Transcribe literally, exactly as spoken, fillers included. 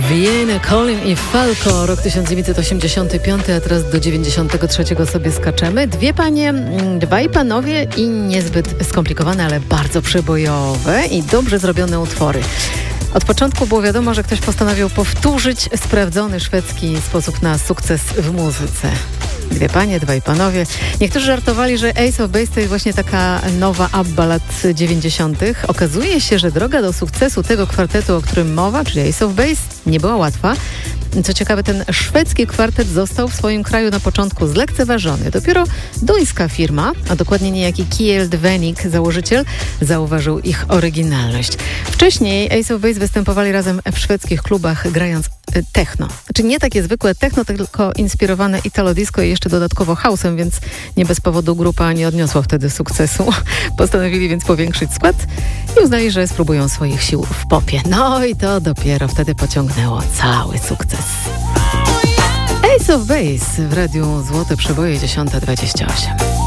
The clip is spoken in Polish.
Vienna, Colin i Falco, rok tysiąc dziewięćset osiemdziesiąty piąty, a teraz do dziewięćdziesiątego trzeciego sobie skaczemy. Dwie panie, dwaj panowie i niezbyt skomplikowane, ale bardzo przebojowe i dobrze zrobione utwory. Od początku było wiadomo, że ktoś postanowił powtórzyć sprawdzony szwedzki sposób na sukces w muzyce. Dwie panie, dwaj panowie. Niektórzy żartowali, że Ace of Base to jest właśnie taka nowa ABBA lat dziewięćdziesiątych. Okazuje się, że droga do sukcesu tego kwartetu, o którym mowa, czyli Ace of Base, nie była łatwa. Co ciekawe, ten szwedzki kwartet został w swoim kraju na początku zlekceważony. Dopiero duńska firma, a dokładnie niejaki Kjeld Wenik, założyciel, zauważył ich oryginalność. Wcześniej Ace of Base występowali razem w szwedzkich klubach, grając techno. Znaczy nie takie zwykłe techno, tylko inspirowane italo disco i jeszcze dodatkowo house'em, więc nie bez powodu grupa nie odniosła wtedy sukcesu. Postanowili więc powiększyć skład i uznali, że spróbują swoich sił w popie. No i to dopiero wtedy pociągnęło cały sukces. Ace of Base w radiu Złote Przeboje dziesiąta dwadzieścia osiem.